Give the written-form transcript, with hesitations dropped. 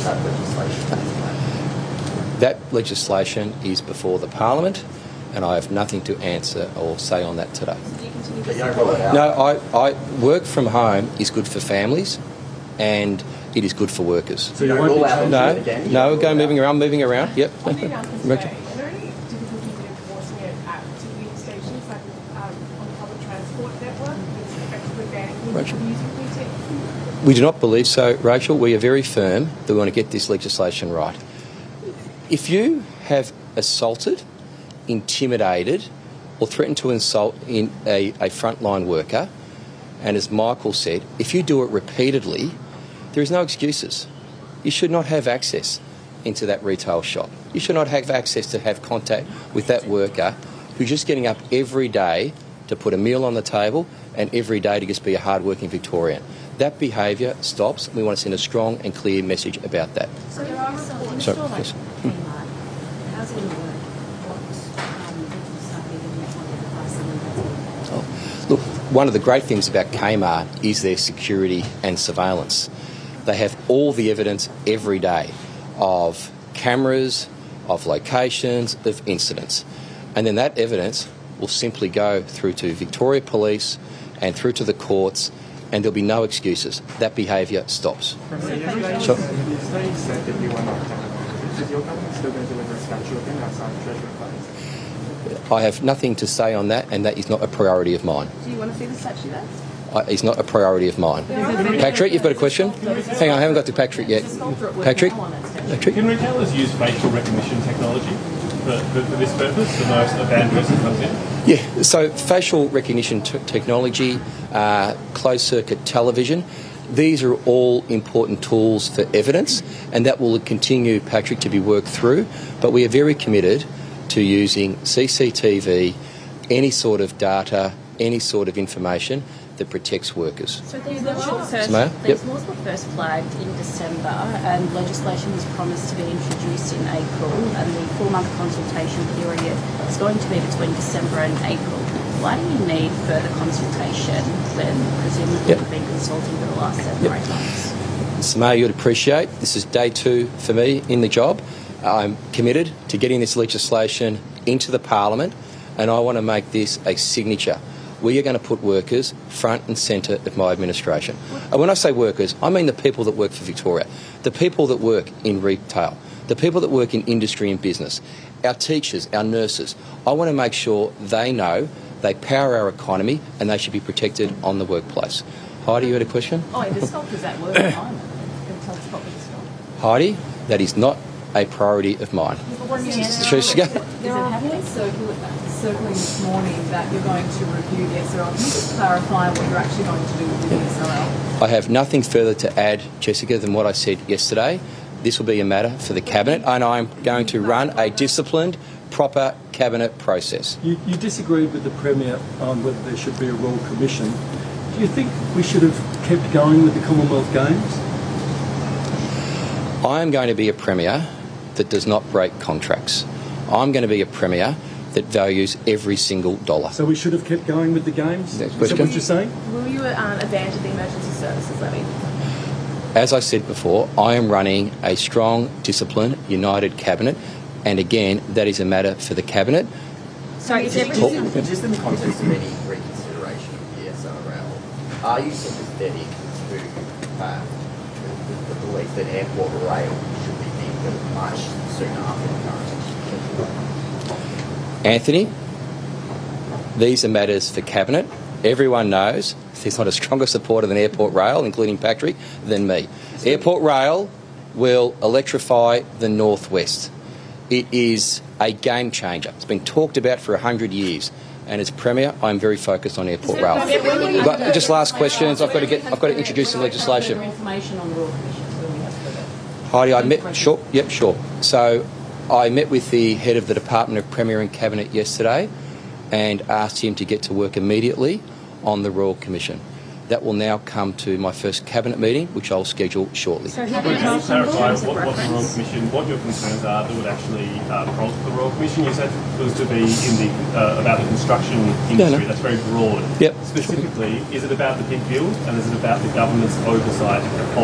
that legislation? That legislation is before the Parliament, and I have nothing to answer or say on that today. Do you continue to But you don't rule it out? No, I work from home is good for families, and it is good for workers. So you won't rule out No, again? no, go moving around. Yep. I did ask this Rachel. today, are there any difficulties in enforcing it at TV stations, like on the public transport network, that's effectively banning people Rachel. from using BT? We do not believe so, Rachel. We are very firm that we want to get this legislation right. If you have assaulted, intimidated, or threatened to insult in a frontline worker, and as Michael said, if you do it repeatedly, there is no excuses. You should not have access into that retail shop. You should not have access to have contact with that worker who's just getting up every day to put a meal on the table and every day to just be a hard-working Victorian. That behaviour stops. We want to send a strong and clear message about that. So there are some Sorry, store like yes. Kmart. How's it going to work? Look, one of the great things about Kmart is their security and surveillance. They have all the evidence every day of cameras, of locations, of incidents. And then that evidence will simply go through to Victoria Police and through to the courts, and there'll be no excuses. That behaviour stops. Sure. I have nothing to say on that, and that is not a priority of mine. Do you want to see the statue there? It's not a priority of mine. Patrick, you've got a question? Hang on, I haven't got to Patrick yet. Patrick? Patrick? Can retailers use facial recognition technology for this purpose, the most a bad person comes in? Yeah, so facial recognition technology, closed-circuit television, these are all important tools for evidence, and that will continue, Patrick, to be worked through. But we are very committed to using CCTV, any sort of data, any sort of information that protects workers. So these laws Samaya? Yep. were first flagged in December, and legislation was promised to be introduced in April, and the 4-month consultation period is going to be between December and April. Why do you need further consultation when presumably you've been consulting for the last 7 or 8 months? Samaya, you'd appreciate this is day 2 for me in the job. I'm committed to getting this legislation into the Parliament, and I want to make this a signature. We are going to put workers front and centre of my administration. And when I say workers, I mean the people that work for Victoria, the people that work in retail, the people that work in industry and business, our teachers, our nurses. I want to make sure they know they power our economy and they should be protected on the workplace. Heidi, you had a question? Oh, the sculptors at work at the moment. Can tell sculptors to stop. Heidi, that is not a priority of mine. There are reports circling this morning that you're going to review the SRL. Can you just clarify what you're actually going to do with the SRL? I have nothing further to add, Jessica, than what I said yesterday. This will be a matter for the Cabinet, and I'm going to run a disciplined, proper Cabinet process. You disagreed with the Premier on whether there should be a Royal Commission. Do you think we should have kept going with the Commonwealth Games? I am going to be a Premier that does not break contracts. I'm going to be a Premier that values every single dollar. So we should have kept going with the Games? Next Is question. that what you're saying? Will you abandon the emergency services levy? As I said before, I am running a strong, disciplined, united Cabinet, and again, that is a matter for the Cabinet. Sorry, is Just everything... in the context of any reconsideration of the SRL, are you sympathetic to the belief that Airport Rail should be being much sooner after the current? Anthony, these are matters for Cabinet. Everyone knows there's not a stronger supporter than Airport Rail, including Patrick, than me. Airport Rail will electrify the Northwest. It is a game changer. It's been talked about for 100 years. And as Premier, I'm very focused on Airport Rail. But just last questions. I've got to introduce some legislation. Information on the Royal Commission when we have further. Heidi, I met. Sure. Yep. Sure. So I met with the head of the Department of Premier and Cabinet yesterday, and asked him to get to work immediately on the Royal Commission. That will now come to my first Cabinet meeting, which I'll schedule shortly. So Can you clarify what the Royal Commission, what your concerns are that would actually prompt the Royal Commission? You said it was to be in the about the construction industry. No. That's very broad. Yep. Specifically, is it about the big build, and is it about the government's oversight